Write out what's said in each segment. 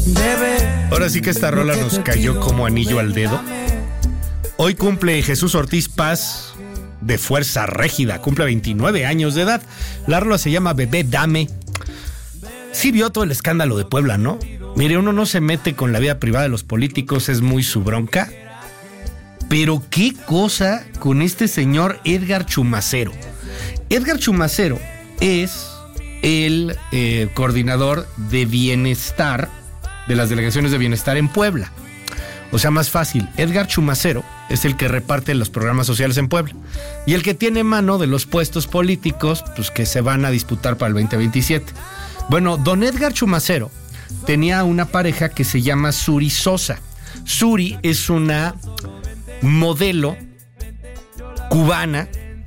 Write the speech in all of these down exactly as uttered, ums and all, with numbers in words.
Ahora sí que esta rola nos cayó como anillo al dedo. Hoy cumple Jesús Ortiz Paz, de Fuerza Régida, cumple veintinueve años de edad. La rola se llama Bebé Dame. Sí vio todo el escándalo de Puebla, ¿no? Mire, uno no se mete con la vida privada de los políticos, es muy su bronca. Pero qué cosa con este señor Edgar Chumacero. Edgar Chumacero es el eh, coordinador de bienestar, de las delegaciones de bienestar en Puebla. O sea, más fácil, Edgar Chumacero es el que reparte los programas sociales en Puebla y el que tiene mano de los puestos políticos, pues, que se van a disputar para el veinte veintisiete. Bueno, don Edgar Chumacero tenía una pareja que se llama Suri Sosa. Suri es una modelo cubana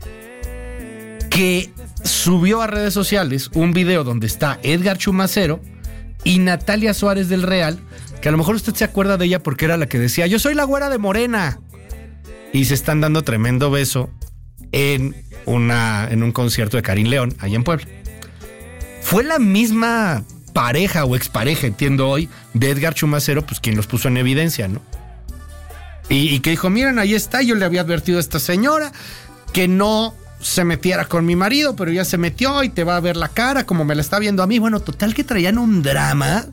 que subió a redes sociales un video donde está Edgar Chumacero y Natalia Suárez del Real, que a lo mejor usted se acuerda de ella porque era la que decía, yo soy la güera de Morena. Y se están dando tremendo beso en, una, en un concierto de Karim León, allá en Puebla. Fue la misma pareja o expareja, entiendo hoy, de Edgar Chumacero, pues quien los puso en evidencia, ¿no? Y, y que dijo, miren, ahí está, yo le había advertido a esta señora que no se metiera con mi marido, pero ya se metió y te va a ver la cara como me la está viendo a mí. Bueno, total que traían un drama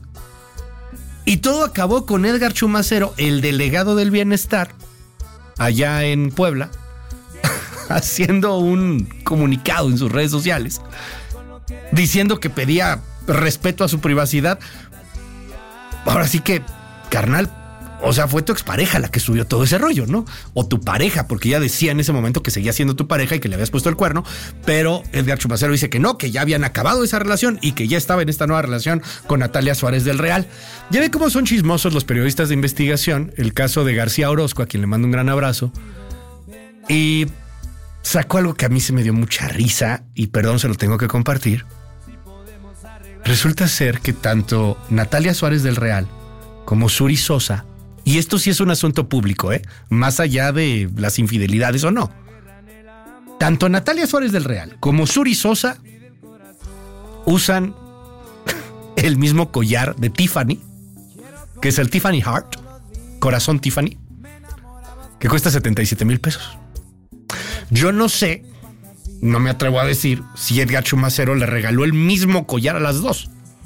y todo acabó con Edgar Chumacero, el delegado del bienestar allá en Puebla, haciendo un comunicado en sus redes sociales diciendo que pedía respeto a su privacidad. Ahora sí que, carnal, o sea, fue tu expareja la que subió todo ese rollo, ¿no? O tu pareja, porque ya decía en ese momento que seguía siendo tu pareja y que le habías puesto el cuerno, pero Edgar Chumacero dice que no, que ya habían acabado esa relación y que ya estaba en esta nueva relación con Natalia Suárez del Real. Ya ve cómo son chismosos los periodistas de investigación. El caso de García Orozco, a quien le mando un gran abrazo, y sacó algo que a mí se me dio mucha risa y perdón, se lo tengo que compartir. Resulta ser que tanto Natalia Suárez del Real como Suri Sosa, y esto sí es un asunto público, ¿eh? Más allá de las infidelidades o no. Tanto Natalia Suárez del Real como Suri Sosa usan el mismo collar de Tiffany, que es el Tiffany Heart, corazón Tiffany, que cuesta setenta y siete mil pesos. Yo no sé, no me atrevo a decir si Edgar Chumacero le regaló el mismo collar a las dos.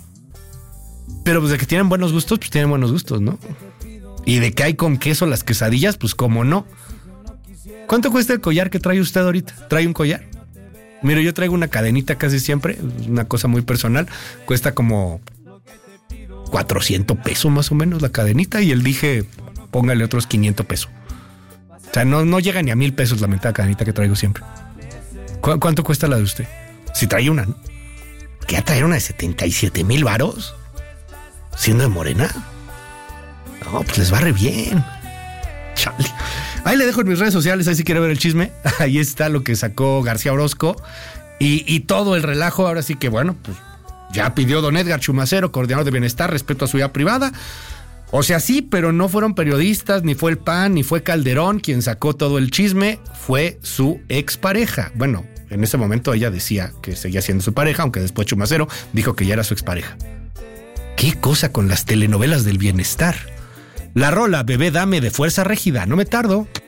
Pero pues de que tienen buenos gustos, pues tienen buenos gustos, ¿no? Y de que hay con queso las quesadillas, pues cómo no. ¿Cuánto cuesta el collar que trae usted ahorita? ¿Trae un collar? Mire, yo traigo una cadenita casi siempre, una cosa muy personal. Cuesta como cuatrocientos pesos más o menos la cadenita y él dije, póngale otros quinientos pesos. O sea, no, no llega ni a mil pesos la mentada cadenita que traigo siempre. ¿Cu- ¿Cuánto cuesta la de usted? Si trae una, ¿no? ¿Qué va a traer una de setenta y siete mil varos? ¿Siendo de Morena? No, pues les va re bien. Chale. Ahí le dejo en mis redes sociales, ahí si quiere ver el chisme. Ahí está lo que sacó García Orozco. Y, y todo el relajo, ahora sí que bueno, pues ya pidió don Edgar Chumacero, coordinador de bienestar, respeto a su vida privada. O sea, sí, pero no fueron periodistas, ni fue el P A N, ni fue Calderón quien sacó todo el chisme, fue su expareja. Bueno, en ese momento ella decía que seguía siendo su pareja, aunque después Chumacero dijo que ya era su expareja. ¿Qué cosa con las telenovelas del bienestar? La rola Bebé Dame de Fuerza Régida, no me tardo.